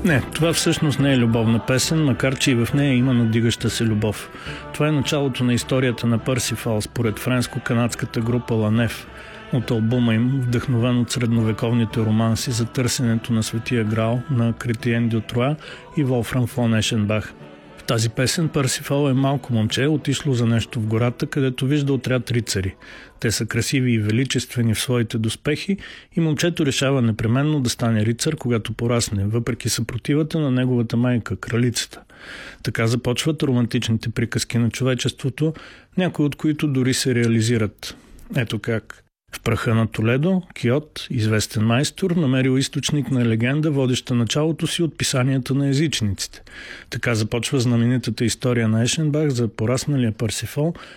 Не, това всъщност не е любовна песен, макар че и в нея има надигаща се любов. Това е началото на историята на Парсифал, според френско-канадската група Ланев, от албума им, вдъхновен от средновековните романси за търсенето на Светия Грал на Кретиен дю Троя и Волфрам фон Ешенбах. В тази песен Парсифал е малко момче, отишло за нещо в гората, където вижда отряд рицари. Те са красиви и величествени в своите доспехи и момчето решава непременно да стане рицар, когато порасне, въпреки съпротивата на неговата майка, кралицата. Така започват романтичните приказки на човечеството, някои от които дори се реализират. Ето как. В праха на Толедо, Киот, известен майстор, намерил източник на легенда, водеща началото си от писанията на езичниците. Така започва знаменитата история на Ешенбах за порасналия Парсифал,